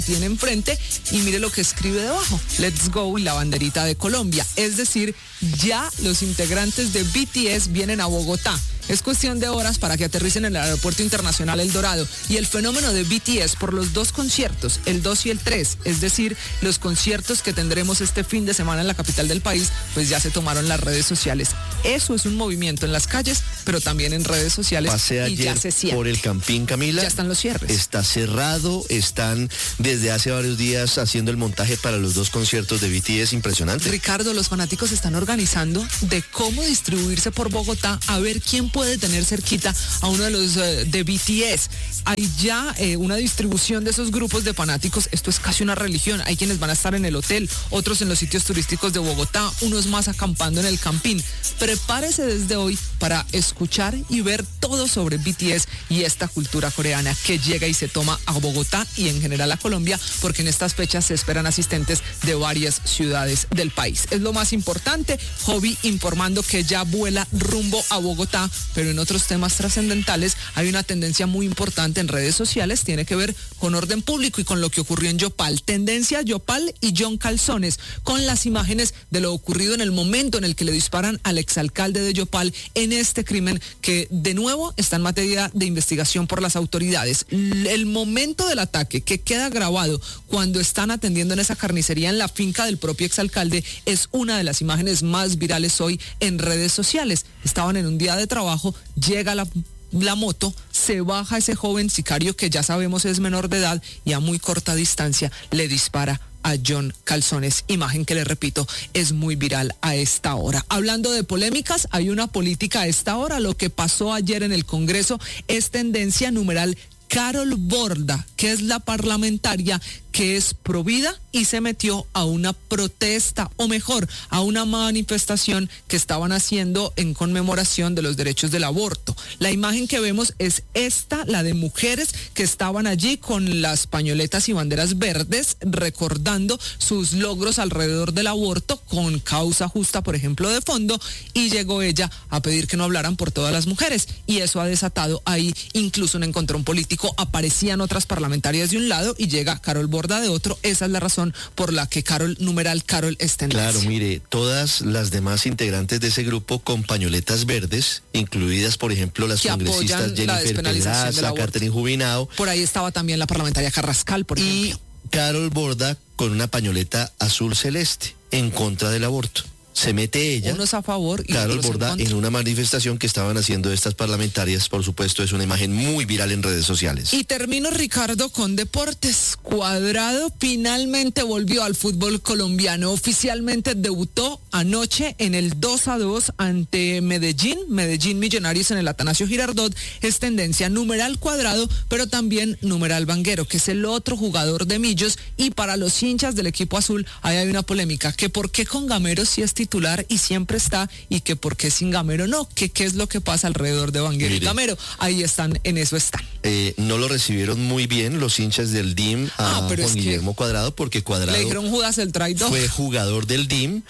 tiene enfrente y mire lo que escribe debajo: Let's go y la banderita de Colombia. Es decir, ya los integrantes de BTS vienen a Bogotá. Es cuestión de horas para que aterricen en el Aeropuerto Internacional El Dorado. Y el fenómeno de BTS por los dos conciertos, el 2 y el 3, es decir, los conciertos que tendremos este fin de semana en la capital del país, pues ya se tomaron las redes sociales. Eso es un movimiento en las calles, pero también en redes sociales. Pasé y ya ayer se cierra por el Campín, Camila. Ya están los cierres. Está cerrado, están desde hace varios días haciendo el montaje para los dos conciertos de BTS, impresionante. Ricardo, los fanáticos están organizando de cómo distribuirse por Bogotá a ver quién puede tener cerquita a uno de los de BTS. Hay ya una distribución de esos grupos de fanáticos. Esto es casi una religión. Hay quienes van a estar en el hotel, otros en los sitios turísticos de Bogotá, unos más acampando en el Campín. Prepárese desde hoy para escuchar y ver todo sobre BTS y esta cultura coreana que llega y se toma a Bogotá y en general a Colombia, porque en estas fechas se esperan asistentes de varias ciudades del país. Es lo más importante. Hobby informando que ya vuela rumbo a Bogotá, pero en otros temas trascendentales hay una tendencia muy importante en redes sociales, tiene que ver con orden público y con lo que ocurrió en Yopal. Tendencia Yopal y John Calzones, con las imágenes de lo ocurrido en el momento en el que le disparan al exalcalde de Yopal en este crimen que de nuevo está en materia de investigación por las autoridades. El momento del ataque que queda grabado cuando están atendiendo en esa carnicería en la finca del propio exalcalde es una de las imágenes más virales hoy en redes sociales. Estaban en un día de trabajo, llega la moto, se baja ese joven sicario que ya sabemos es menor de edad y a muy corta distancia le dispara a John Calzones, imagen que le repito es muy viral a esta hora. Hablando de polémicas, hay una política a esta hora. Lo que pasó ayer en el Congreso es tendencia numeral Carol Borda, que es la parlamentaria que es provida y se metió a una protesta, o mejor, a una manifestación que estaban haciendo en conmemoración de los derechos del aborto. La imagen que vemos es esta, la de mujeres que estaban allí con las pañoletas y banderas verdes, recordando sus logros alrededor del aborto, con causa justa, por ejemplo, de fondo, y llegó ella a pedir que no hablaran por todas las mujeres, y eso ha desatado ahí incluso un encontrón político. Aparecían otras parlamentarias de un lado y llega Carol Borda de otro. Esa es la razón por la que Carol está en Claro, mire, todas las demás integrantes de ese grupo con pañoletas verdes, incluidas, por ejemplo, las congresistas Jennifer Pedraza, Catherine Jubinao. Por ahí estaba también la parlamentaria Carrascal, por ejemplo. Y Carol Borda con una pañoleta azul celeste en contra del aborto. Se mete ella, unos a favor y Carol otros Borda, en una manifestación que estaban haciendo estas parlamentarias. Por supuesto, es una imagen muy viral en redes sociales. Y termino, Ricardo, con deportes. Cuadrado finalmente volvió al fútbol colombiano. Oficialmente debutó anoche en el 2-2 ante Medellín Millonarios en el Atanasio Girardot. Es tendencia numeral Cuadrado, pero también numeral Vanguero, que es el otro jugador de Millos. Y para los hinchas del equipo azul, ahí hay una polémica, que por qué con Gamero sí es titular y siempre está, y que por qué sin Gamero no, que qué es lo que pasa alrededor de Vanguero y Gamero. Ahí están, en eso están. No lo recibieron muy bien los hinchas del DIM a Juan Guillermo Cuadrado, porque Cuadrado le dijeron Judas el traidor. Fue jugador del DIM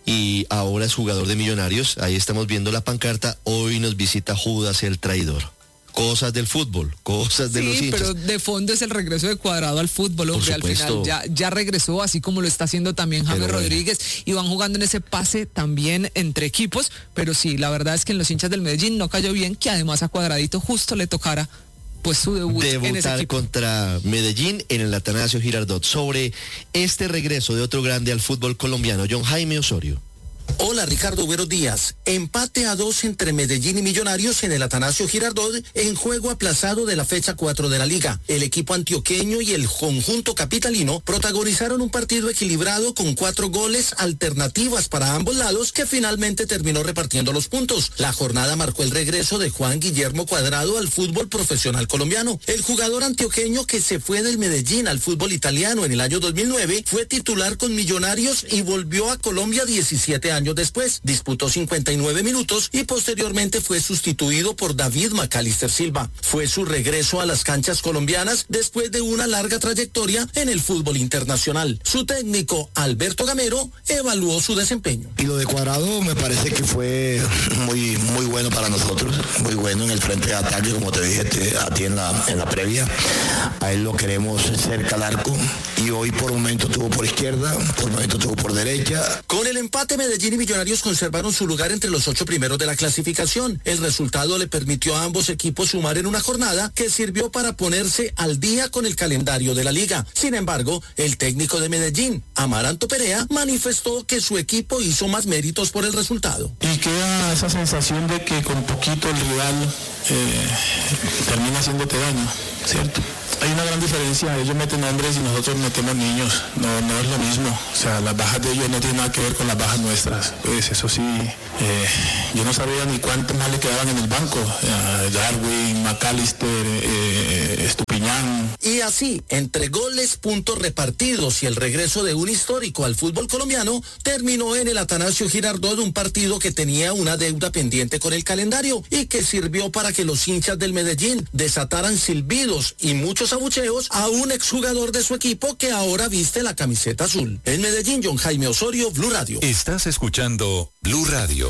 y ahora es jugador de Millonarios. Ahí estamos viendo la pancarta: hoy nos visita Judas el traidor. Cosas del fútbol, cosas de los hinchas. Pero de fondo es el regreso de Cuadrado al fútbol, hombre. Al final ya regresó, así como lo está haciendo también James Rodríguez, y van jugando en ese pase también entre equipos. Pero sí, la verdad es que en los hinchas del Medellín no cayó bien que además a Cuadradito justo le tocara pues su debut en ese equipo. Contra Medellín en el Atanasio Girardot. Sobre este regreso de otro grande al fútbol colombiano, John Jaime Osorio. Hola Ricardo, buenos días. Empate a 2 entre Medellín y Millonarios en el Atanasio Girardot en juego aplazado de la fecha 4 de la liga. El equipo antioqueño y el conjunto capitalino protagonizaron un partido equilibrado con 4 goles, alternativas para ambos lados, que finalmente terminó repartiendo los puntos. La jornada marcó el regreso de Juan Guillermo Cuadrado al fútbol profesional colombiano. El jugador antioqueño, que se fue del Medellín al fútbol italiano en el año 2009, fue titular con Millonarios y volvió a Colombia 17 años años después. Disputó 59 minutos y posteriormente fue sustituido por David Macalister Silva. Fue su regreso a las canchas colombianas después de una larga trayectoria en el fútbol internacional. Su técnico, Alberto Gamero, evaluó su desempeño. Y lo de Cuadrado me parece que fue muy bueno para nosotros, muy bueno en el frente de ataque, como te dije a ti en la previa. A él lo queremos cerca al arco y hoy por un momento estuvo por izquierda, por un momento estuvo por derecha. Con el empate, Medellín y Millonarios conservaron su lugar entre los 8 primeros de la clasificación. El resultado le permitió a ambos equipos sumar en una jornada que sirvió para ponerse al día con el calendario de la liga. Sin embargo, el técnico de Medellín, Amaranto Perea, manifestó que su equipo hizo más méritos por el resultado. Y queda esa sensación de que con poquito el rival termina haciéndote daño, ¿cierto? Hay una gran diferencia, ellos meten hombres y nosotros metemos niños, no es lo mismo, o sea, las bajas de ellos no tienen nada que ver con las bajas nuestras, pues eso sí, yo no sabía ni cuántos más le quedaban en el banco, Darwin, Macalister, Estupiñán. Y así, entre goles, puntos repartidos y el regreso de un histórico al fútbol colombiano, terminó en el Atanasio Girardot un partido que tenía una deuda pendiente con el calendario y que sirvió para que los hinchas del Medellín desataran silbidos y muchos abucheos a un exjugador de su equipo que ahora viste la camiseta azul. En Medellín, John Jaime Osorio, Blue Radio. Estás escuchando Blue Radio.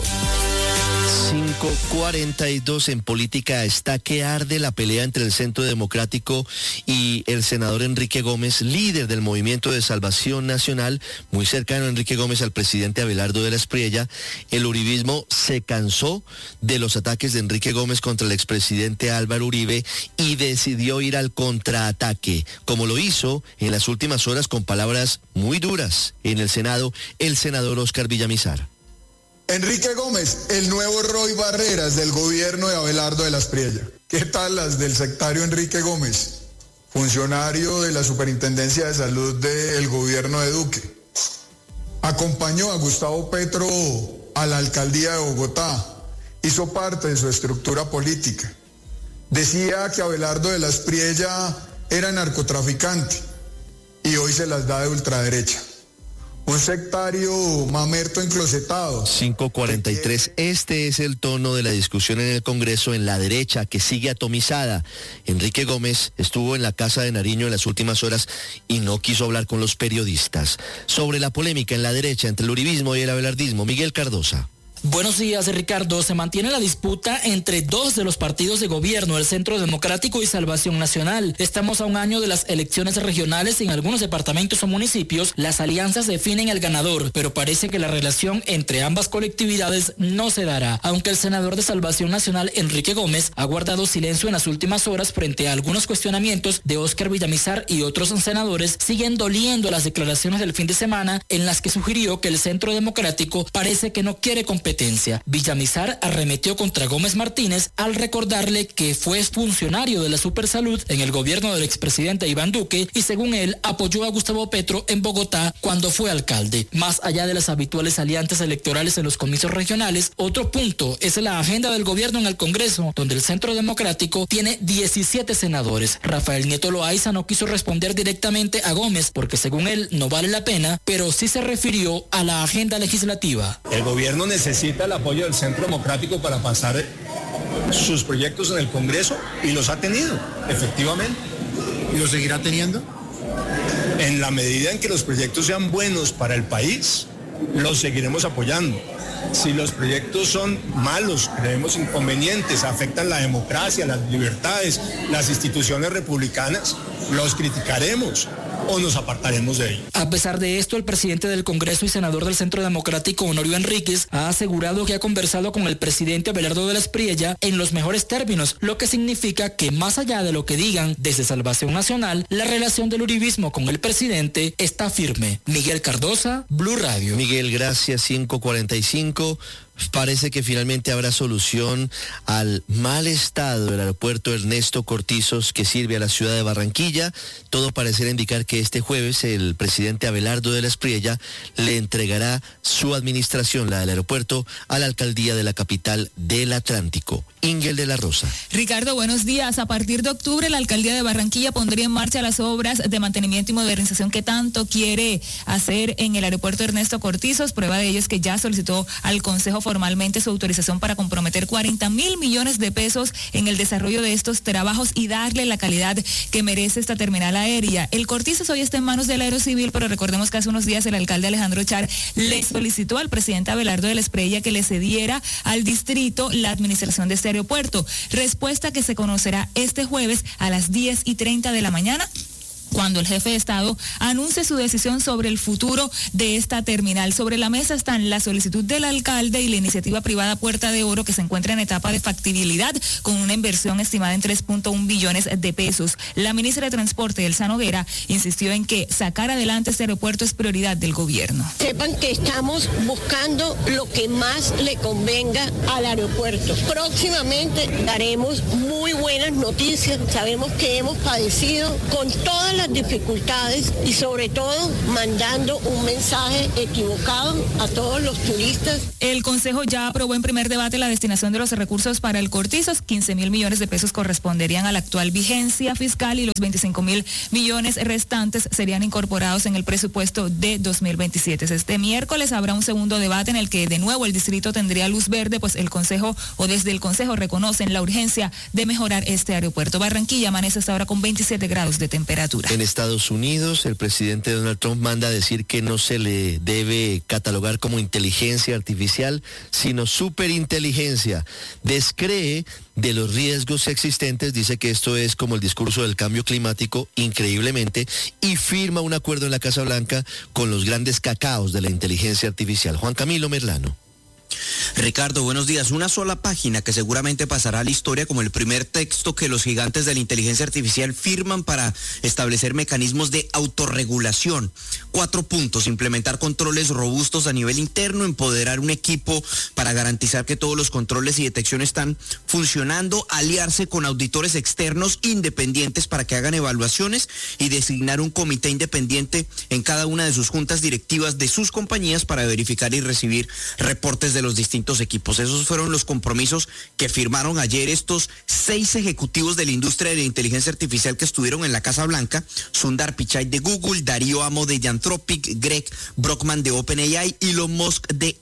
5:42 en política. Está que arde la pelea entre el Centro Democrático y el senador Enrique Gómez, líder del Movimiento de Salvación Nacional, muy cercano a Enrique Gómez al presidente Abelardo de la Espriella. El uribismo se cansó de los ataques de Enrique Gómez contra el expresidente Álvaro Uribe y decidió ir al contraataque, como lo hizo en las últimas horas con palabras muy duras en el Senado, el senador Óscar Villamizar. Enrique Gómez, el nuevo Roy Barreras del gobierno de Abelardo de la Espriella. ¿Qué tal las del sectario Enrique Gómez, funcionario de la Superintendencia de Salud del gobierno de Duque? Acompañó a Gustavo Petro a la alcaldía de Bogotá, hizo parte de su estructura política. Decía que Abelardo de la Espriella era narcotraficante y hoy se las da de ultraderecha. Un sectario mamerto enclosetado. 5:43. Este es el tono de la discusión en el Congreso en la derecha, que sigue atomizada. Enrique Gómez estuvo en la Casa de Nariño en las últimas horas y no quiso hablar con los periodistas. Sobre la polémica en la derecha entre el uribismo y el abelardismo, Miguel Cardosa. Buenos días, Ricardo. Se mantiene la disputa entre dos de los partidos de gobierno, el Centro Democrático y Salvación Nacional. Estamos a un año de las elecciones regionales y en algunos departamentos o municipios las alianzas definen el ganador, pero parece que la relación entre ambas colectividades no se dará. Aunque el senador de Salvación Nacional, Enrique Gómez, ha guardado silencio en las últimas horas frente a algunos cuestionamientos de Óscar Villamizar y otros senadores, siguen doliendo las declaraciones del fin de semana en las que sugirió que el Centro Democrático parece que no quiere competencia. Villamizar arremetió contra Gómez Martínez al recordarle que fue funcionario de la Supersalud en el gobierno del expresidente Iván Duque y según él apoyó a Gustavo Petro en Bogotá cuando fue alcalde. Más allá de las habituales alianzas electorales en los comicios regionales, otro punto es la agenda del gobierno en el Congreso, donde el Centro Democrático tiene 17 senadores. Rafael Nieto Loaiza no quiso responder directamente a Gómez porque según él no vale la pena, pero sí se refirió a la agenda legislativa. El gobierno necesita el apoyo del Centro Democrático para pasar sus proyectos en el Congreso y los ha tenido, efectivamente. ¿Y lo seguirá teniendo? En la medida en que los proyectos sean buenos para el país, los seguiremos apoyando. Si los proyectos son malos, creemos inconvenientes, afectan la democracia, las libertades, las instituciones republicanas, los criticaremos o nos apartaremos de ello. A pesar de esto, el presidente del Congreso y senador del Centro Democrático, Honorio Enríquez, ha asegurado que ha conversado con el presidente Abelardo de la Espriella en los mejores términos, lo que significa que más allá de lo que digan desde Salvación Nacional, la relación del uribismo con el presidente está firme. Miguel Cardosa, Blue Radio. Miguel, gracias. 5:45. Parece que finalmente habrá solución al mal estado del aeropuerto Ernesto Cortizos que sirve a la ciudad de Barranquilla. Todo pareciera indicar que este jueves el presidente Abelardo de la Espriella le entregará su administración, la del aeropuerto, a la alcaldía de la capital del Atlántico. Ingel de la Rosa. Ricardo, buenos días. A partir de octubre, la alcaldía de Barranquilla pondría en marcha las obras de mantenimiento y modernización que tanto quiere hacer en el aeropuerto Ernesto Cortizos. Prueba de ello es que ya solicitó al Consejo formalmente su autorización para comprometer 40.000 millones de pesos en el desarrollo de estos trabajos y darle la calidad que merece esta terminal aérea. El Cortizos hoy está en manos del Aerocivil, pero recordemos que hace unos días el alcalde Alejandro Char le solicitó al presidente Abelardo de la Espriella que le cediera al distrito la administración de este aeropuerto. Respuesta que se conocerá este jueves a las 10:30 de la mañana, cuando el jefe de Estado anuncie su decisión sobre el futuro de esta terminal. Sobre la mesa están la solicitud del alcalde y la iniciativa privada Puerta de Oro, que se encuentra en etapa de factibilidad con una inversión estimada en 3.1 billones de pesos. La ministra de Transporte, Elsa Noguera, insistió en que sacar adelante este aeropuerto es prioridad del gobierno. Sepan que estamos buscando lo que más le convenga al aeropuerto. Próximamente daremos muy buenas noticias. Sabemos que hemos padecido con todas las dificultades y sobre todo mandando un mensaje equivocado a todos los turistas. El Consejo ya aprobó en primer debate la destinación de los recursos para el Cortizos. 15.000 millones de pesos corresponderían a la actual vigencia fiscal y los 25.000 millones restantes serían incorporados en el presupuesto de 2027. Este miércoles habrá un segundo debate en el que de nuevo el distrito tendría luz verde, pues el Consejo o desde el Consejo reconocen la urgencia de mejorar este aeropuerto. Barranquilla amanece hasta ahora con 27 grados de temperatura. En Estados Unidos, el presidente Donald Trump manda a decir que no se le debe catalogar como inteligencia artificial, sino superinteligencia. Descree de los riesgos existentes, dice que esto es como el discurso del cambio climático, increíblemente, y firma un acuerdo en la Casa Blanca con los grandes cacaos de la inteligencia artificial. Juan Camilo Merlano. Ricardo, buenos días. Una sola página que seguramente pasará a la historia como el primer texto que los gigantes de la inteligencia artificial firman para establecer mecanismos de autorregulación. 4 puntos: implementar controles robustos a nivel interno, empoderar un equipo para garantizar que todos los controles y detección están funcionando, aliarse con auditores externos independientes para que hagan evaluaciones y designar un comité independiente en cada una de sus juntas directivas de sus compañías para verificar y recibir reportes de los distintos equipos. Esos fueron los compromisos que firmaron ayer estos 6 ejecutivos de la industria de la inteligencia artificial que estuvieron en la Casa Blanca: Sundar Pichai de Google, Darío Amo de Anthropic, Greg Brockman de OpenAI, Elon Musk de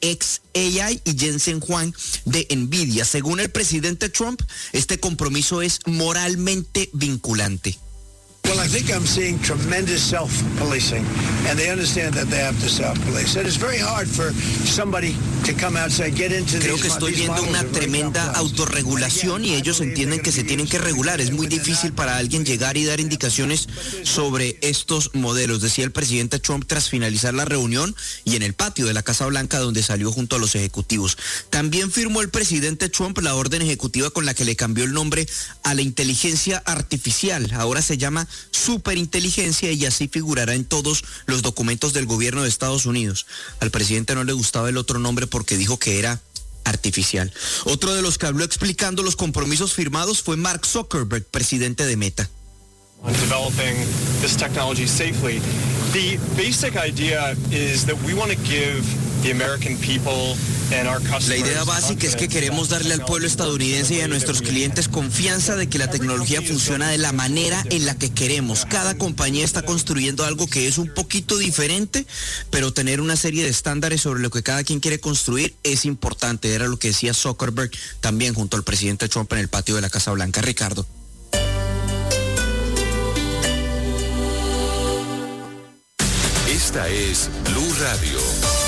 xAI y Jensen Huang de Nvidia. Según el presidente Trump, este compromiso es moralmente vinculante. Well, I think I'm seeing tremendous self-policing, and they understand that they have to self-police. It is very hard for somebody to come out and say, get into these. Creo que estoy viendo una tremenda autorregulación y ellos entienden que se tienen que regular. Es muy difícil para alguien llegar y dar indicaciones sobre estos modelos, decía el presidente Trump tras finalizar la reunión y en el patio de la Casa Blanca, donde salió junto a los ejecutivos. También firmó el presidente Trump la orden ejecutiva con la que le cambió el nombre a la inteligencia artificial. Ahora se llama superinteligencia y así figurará en todos los documentos del gobierno de Estados Unidos. Al presidente no le gustaba el otro nombre porque dijo que era artificial. Otro de los que habló explicando los compromisos firmados fue Mark Zuckerberg, presidente de Meta. Developing this technology safely. The basic idea is that we want to give the American people and our customers. La idea básica es que queremos darle al pueblo estadounidense y a nuestros clientes confianza de que la tecnología funciona de la manera en la que queremos. Cada compañía está construyendo algo que es un poquito diferente, pero tener una serie de estándares sobre lo que cada quien quiere construir es importante. Era lo que decía Zuckerberg también junto al presidente Trump en el patio de la Casa Blanca. Ricardo. Esta es Blue Radio.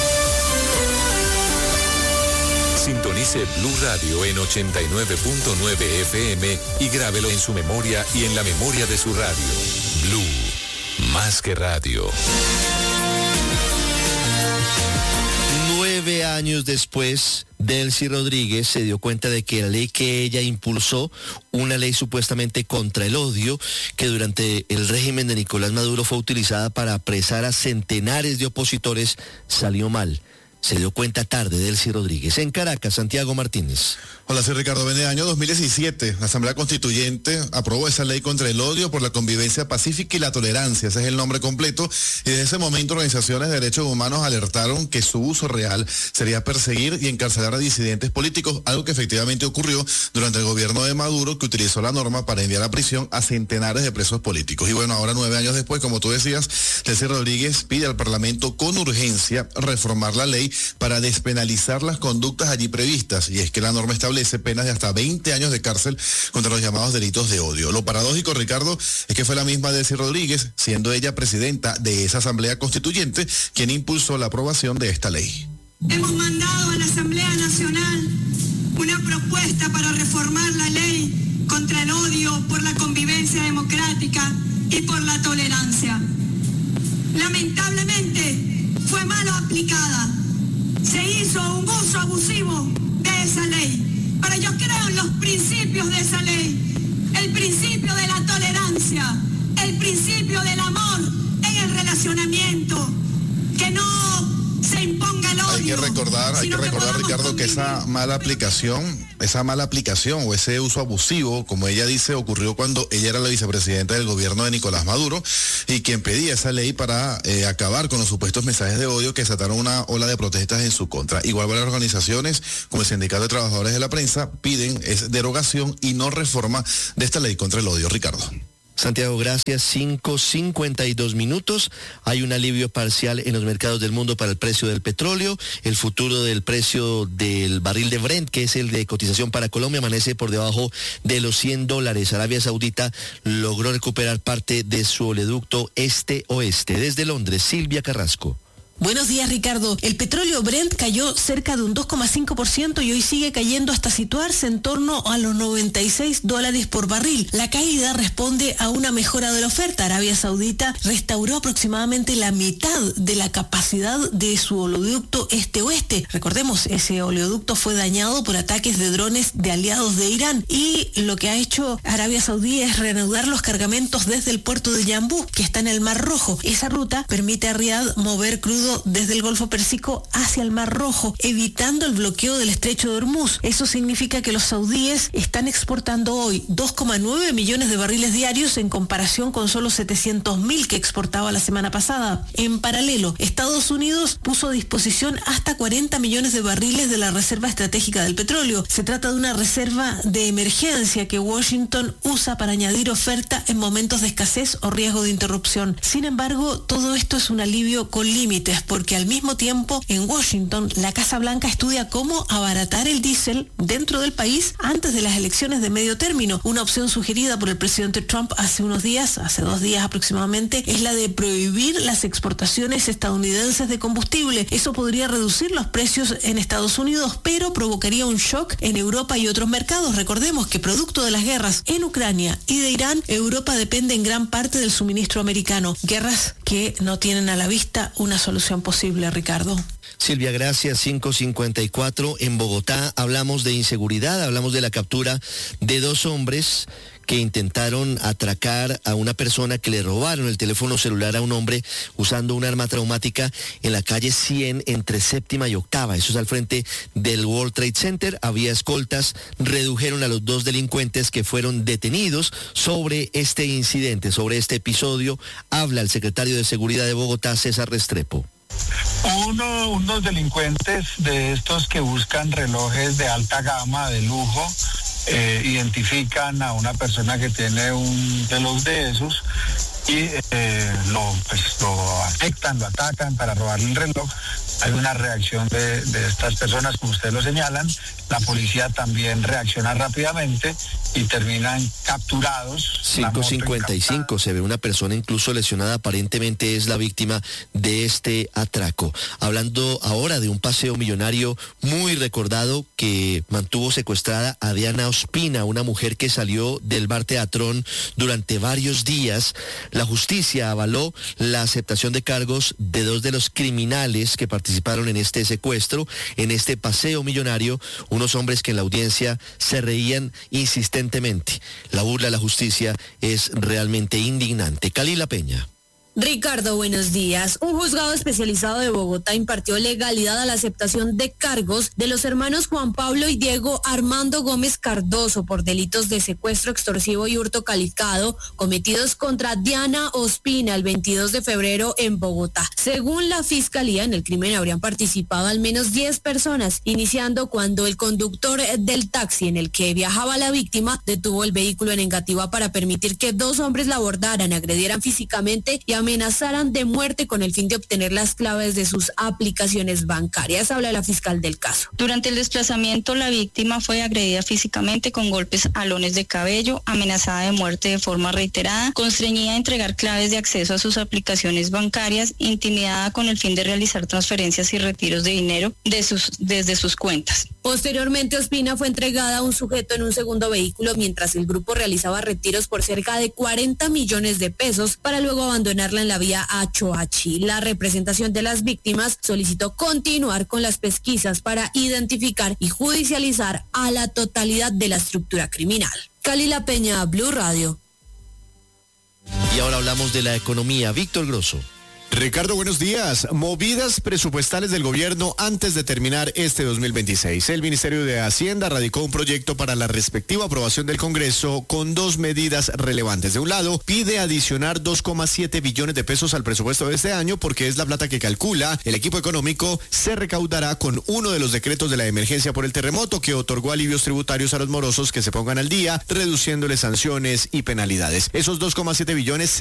Sintonice Blue Radio en 89.9 FM y grábelo en su memoria y en la memoria de su radio. Blue, más que radio. 9 años después, Delcy Rodríguez se dio cuenta de que la ley que ella impulsó, una ley supuestamente contra el odio, que durante el régimen de Nicolás Maduro fue utilizada para apresar a centenares de opositores, salió mal. se dio cuenta tarde Delcy Rodríguez. En Caracas, Santiago Martínez. Hola, soy Ricardo Bene. Año 2017, la Asamblea Constituyente aprobó esa ley contra el odio por la convivencia pacífica y la tolerancia. Ese es el nombre completo. Y desde ese momento organizaciones de derechos humanos alertaron que su uso real sería perseguir y encarcelar a disidentes políticos, algo que efectivamente ocurrió durante el gobierno de Maduro, que utilizó la norma para enviar a prisión a centenares de presos políticos. Y bueno, ahora 9 años después, como tú decías, Delcy Rodríguez pide al Parlamento con urgencia reformar la ley para despenalizar las conductas allí previstas. Y es que la norma establece penas de hasta 20 años de cárcel contra los llamados delitos de odio. Lo paradójico, Ricardo, es que fue la misma Delcy Rodríguez, siendo ella presidenta de esa Asamblea Constituyente, quien impulsó la aprobación de esta ley. Hemos mandado a la Asamblea Nacional una propuesta para reformar la ley contra el odio por la convivencia democrática y por la tolerancia. Lamentablemente fue mal aplicada. Se hizo un uso abusivo de esa ley. Pero yo creo en los principios de esa ley. El principio de la tolerancia, el principio del amor en el relacionamiento, que no se imponga el odio. Hay que recordar, Ricardo, que esa mala aplicación o ese uso abusivo, como ella dice, ocurrió cuando ella era la vicepresidenta del gobierno de Nicolás Maduro y quien pedía esa ley para acabar con los supuestos mensajes de odio que desataron una ola de protestas en su contra. Igual varias organizaciones, como el Sindicato de Trabajadores de la Prensa, piden derogación y no reforma de esta ley contra el odio. Ricardo. Santiago, gracias. 5:52 minutos. Hay un alivio parcial en los mercados del mundo para el precio del petróleo. El futuro del precio del barril de Brent, que es el de cotización para Colombia, amanece por debajo de los $100. Arabia Saudita logró recuperar parte de su oleoducto este-oeste. Desde Londres, Silvia Carrasco. Buenos días, Ricardo. El petróleo Brent cayó cerca de un 2,5% y hoy sigue cayendo hasta situarse en torno a los $96 por barril. La caída responde a una mejora de la oferta. Arabia Saudita restauró aproximadamente la mitad de la capacidad de su oleoducto este-oeste. Recordemos, ese oleoducto fue dañado por ataques de drones de aliados de Irán y lo que ha hecho Arabia Saudí es reanudar los cargamentos desde el puerto de Yambú, que está en el Mar Rojo. Esa ruta permite a Riad mover crudo desde el Golfo Pérsico hacia el Mar Rojo, evitando el bloqueo del estrecho de Hormuz. Eso significa que los saudíes están exportando hoy 2,9 millones de barriles diarios en comparación con solo 700.000 que exportaba la semana pasada. En paralelo, Estados Unidos puso a disposición hasta 40 millones de barriles de la Reserva Estratégica del Petróleo. Se trata de una reserva de emergencia que Washington usa para añadir oferta en momentos de escasez o riesgo de interrupción. Sin embargo, todo esto es un alivio con límites, porque al mismo tiempo en Washington la Casa Blanca estudia cómo abaratar el diésel dentro del país antes de las elecciones de medio término. Una opción sugerida por el presidente Trump hace 2 días aproximadamente, es la de prohibir las exportaciones estadounidenses de combustible. Eso podría reducir los precios en Estados Unidos, pero provocaría un shock en Europa y otros mercados. Recordemos que producto de las guerras en Ucrania y de Irán, Europa depende en gran parte del suministro americano. Guerras que no tienen a la vista una solución posible, Ricardo. Silvia, gracias. 5:54. En Bogotá hablamos de inseguridad, hablamos de la captura de 2 hombres que intentaron atracar a una persona, que le robaron el teléfono celular a un hombre usando un arma traumática en la calle 100 entre 7ª y 8ª. Eso es al frente del World Trade Center. Había escoltas, redujeron a los 2 delincuentes que fueron detenidos. Sobre este incidente, sobre este episodio, habla el secretario de Seguridad de Bogotá, César Restrepo. Unos delincuentes de estos que buscan relojes de alta gama, de lujo, identifican a una persona que tiene un reloj de esos y lo afectan, lo atacan para robarle el reloj. Hay una reacción de estas personas, como ustedes lo señalan. La policía también reacciona rápidamente y terminan capturados. 5:55, se ve una persona incluso lesionada, aparentemente es la víctima de este atraco. Hablando ahora de un paseo millonario muy recordado que mantuvo secuestrada a Diana Ospina, una mujer que salió del Bar Teatrón durante varios días. La justicia avaló la aceptación de cargos de 2 de los criminales que participaron en este secuestro, en este paseo millonario, unos hombres que en la audiencia se reían insistentemente. La burla a la justicia es realmente indignante. Kalila Peña. Ricardo, buenos días. Un juzgado especializado de Bogotá impartió legalidad a la aceptación de cargos de los hermanos Juan Pablo y Diego Armando Gómez Cardoso por delitos de secuestro extorsivo y hurto calificado cometidos contra Diana Ospina el 22 de febrero en Bogotá. Según la Fiscalía, en el crimen habrían participado al menos 10 personas, iniciando cuando el conductor del taxi en el que viajaba la víctima detuvo el vehículo en Engativá para permitir que 2 hombres la abordaran, agredieran físicamente y amenazaran de muerte con el fin de obtener las claves de sus aplicaciones bancarias. Habla la fiscal del caso. Durante el desplazamiento, la víctima fue agredida físicamente con golpes, alones de cabello, amenazada de muerte de forma reiterada, constreñida a entregar claves de acceso a sus aplicaciones bancarias, intimidada con el fin de realizar transferencias y retiros de dinero desde sus cuentas. Posteriormente, Ospina fue entregada a un sujeto en un segundo vehículo mientras el grupo realizaba retiros por cerca de 40 millones de pesos para luego abandonarla en la vía Achoachi. La representación de las víctimas solicitó continuar con las pesquisas para identificar y judicializar a la totalidad de la estructura criminal. Kalila Peña, Blue Radio. Y ahora hablamos de la economía. Víctor Grosso. Ricardo, buenos días. Movidas presupuestales del gobierno antes de terminar este 2026. El Ministerio de Hacienda radicó un proyecto para la respectiva aprobación del Congreso con 2 medidas relevantes. De un lado, pide adicionar 2,7 billones de pesos al presupuesto de este año porque es la plata que calcula el equipo económico se recaudará con uno de los decretos de la emergencia por el terremoto que otorgó alivios tributarios a los morosos que se pongan al día, reduciéndoles sanciones y penalidades. Esos 2,7 billones